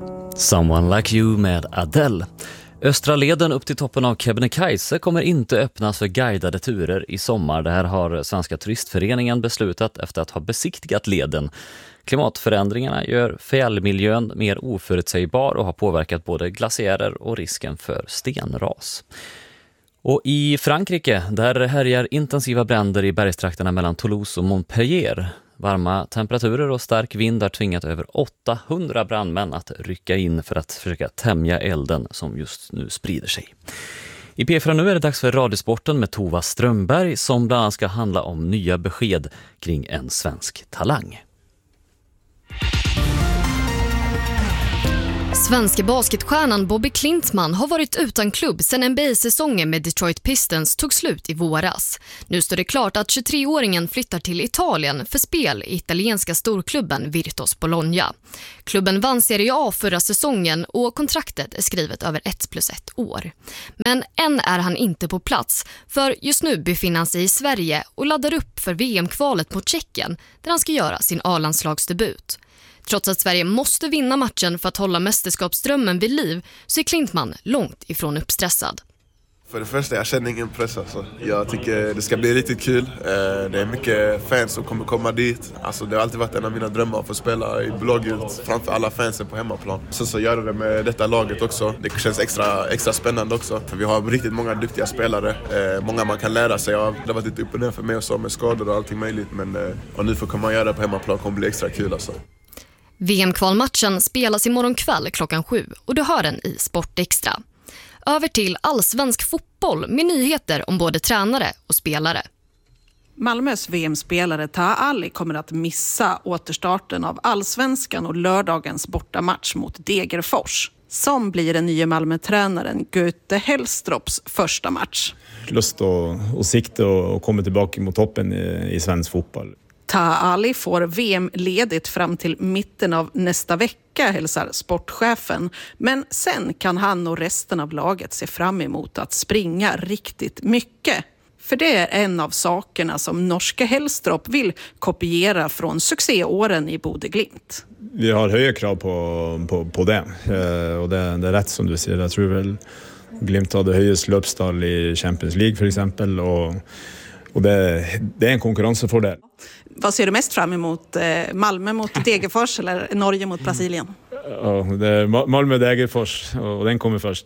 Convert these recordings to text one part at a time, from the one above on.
Someone Like You med Adele. Östra leden upp till toppen av Kebnekaise kommer inte öppnas för guidade turer i sommar. Det här har Svenska turistföreningen beslutat efter att ha besiktigat leden. Klimatförändringarna gör fjällmiljön mer oförutsägbar och har påverkat både glaciärer och risken för stenras. Och i Frankrike, där härjar intensiva bränder i bergstrakterna mellan Toulouse och Montpellier. Varma temperaturer och stark vind har tvingat över 800 brandmän att rycka in för att försöka tämja elden som just nu sprider sig. I P4 nu är det dags för Radiosporten med Tova Strömberg som bland annat ska handla om nya besked kring en svensk talang. Svenska basketstjärnan Bobby Klintman har varit utan klubb sedan NBA-säsongen med Detroit Pistons tog slut i våras. Nu står det klart att 23-åringen flyttar till Italien för spel i italienska storklubben Virtus Bologna. Klubben vann Serie A förra säsongen och kontraktet är skrivet över 1+1 år. Men än är han inte på plats, för just nu befinner han sig i Sverige och laddar upp för VM-kvalet mot Tjeckien där han ska göra sin A-landslagsdebut. Trots att Sverige måste vinna matchen för att hålla mästerskapsdrömmen vid liv så är Klintman långt ifrån uppstressad. För det första, jag känner ingen press. Alltså. Jag tycker det ska bli riktigt kul. Det är mycket fans som kommer komma dit. Alltså, det har alltid varit en av mina drömmar att få spela i blågult framför alla fansen på hemmaplan. Så gör det med detta laget också. Det känns extra spännande också. För vi har riktigt många duktiga spelare. Många man kan lära sig av. Det har varit lite upp och ner för mig och så med skador och allting möjligt. Men och nu får komma och göra det på hemmaplan kommer bli extra kul alltså. VM-kvalmatchen spelas imorgon kväll 7:00 och du hör den i Sportextra. Över till allsvensk fotboll med nyheter om både tränare och spelare. Malmös VM-spelare Taha Ali kommer att missa återstarten av allsvenskan och lördagens bortamatch mot Degerfors, som blir den nya Malmö-tränaren Göte Hellstrops första match. Lust och sikte och komma tillbaka mot toppen i svensk fotboll. Taha Ali får VM-ledigt fram till mitten av nästa vecka, hälsar sportchefen. Men sen kan han och resten av laget se fram emot att springa riktigt mycket. För det är en av sakerna som norska Hellstrop vill kopiera från succéåren i Bodø/Glimt. Vi har höga krav på det. Och det är rätt som du säger. Jag tror väl Glimt hade höjst löpstall i Champions League för exempel. Och det är en konkurrensfördel. Vad ser du mest fram emot? Malmö mot Degerfors eller Norge mot Brasilien? Ja, det är Malmö-Degerfors och den kommer först.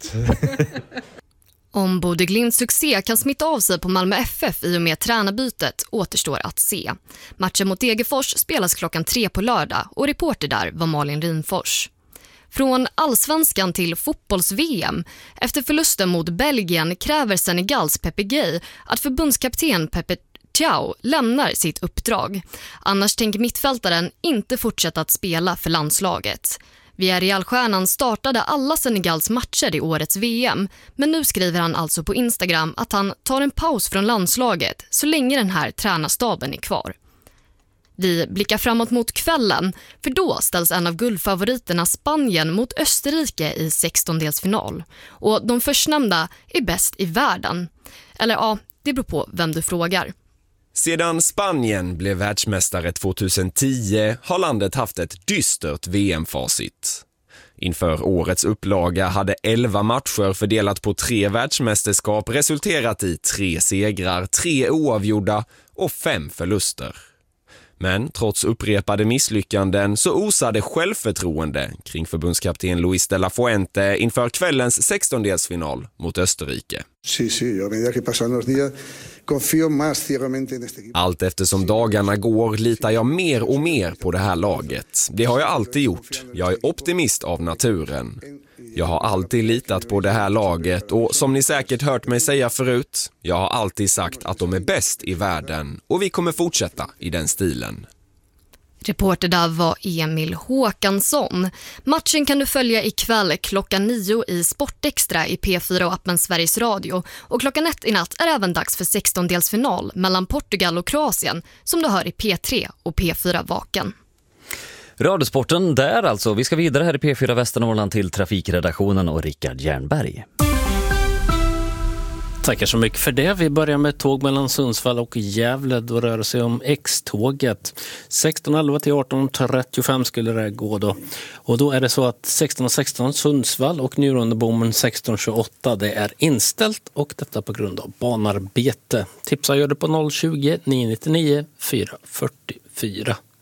Om Bodø/Glimts succé kan smitta av sig på Malmö FF i och med tränarbytet återstår att se. Matchen mot Degerfors spelas 3:00 på lördag och reporter där var Malin Rinfors. Från allsvenskan till fotbolls-VM. Efter förlusten mot Belgien kräver Senegals Pepe Gueye att förbundskapten Pepe Thiaw lämnar sitt uppdrag. Annars tänker mittfältaren inte fortsätta att spela för landslaget. Villarreal-stjärnan startade alla Senegals matcher i årets VM, men nu skriver han alltså på Instagram att han tar en paus från landslaget så länge den här tränarstaben är kvar. Vi blickar framåt mot kvällen, för då ställs en av guldfavoriterna Spanien mot Österrike i 16-delsfinal. Och de förstnämnda är bäst i världen. Eller ja, det beror på vem du frågar. Sedan Spanien blev världsmästare 2010 har landet haft ett dystert VM-facit. Inför årets upplaga hade 11 matcher fördelat på 3 världsmästerskap resulterat i 3 segrar, 3 oavgjorda och 5 förluster. Men trots upprepade misslyckanden så osade självförtroende kring förbundskapten Luis de la Fuente inför kvällens 16-delsfinal mot Österrike. Allt eftersom dagarna går litar jag mer och mer på det här laget. Det har jag alltid gjort. Jag är optimist av naturen. Jag har alltid litat på det här laget och som ni säkert hört mig säga förut, jag har alltid sagt att de är bäst i världen och vi kommer fortsätta i den stilen. Reporter där var Emil Håkansson. Matchen kan du följa ikväll 9:00 i Sportextra i P4 och appen Sveriges Radio. Och 1:00 i natt är även dags för 16-delsfinal mellan Portugal och Kroatien som du hör i P3 och P4 Vaken. Radiosporten där alltså. Vi ska vidare här i P4 Västernorrland till trafikredaktionen och Rickard Jernberg. Tackar så mycket för det. Vi börjar med tåg mellan Sundsvall och Gävle. Då rör det sig om X-tåget. 16.11 till 18.35 skulle det gå då. Och då är det så att 16.16 Sundsvall och Njurundebommen 16.28 det är inställt och detta på grund av banarbete. Tipsa gör det på 020 999 444.